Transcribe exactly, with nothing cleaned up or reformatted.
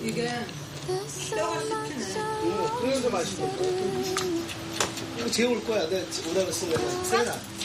이게 뼈가 씹히네. 응, 그래서 맛있거든. 이거 재울 거야. 내가 오다가 쓴 거야. 세나.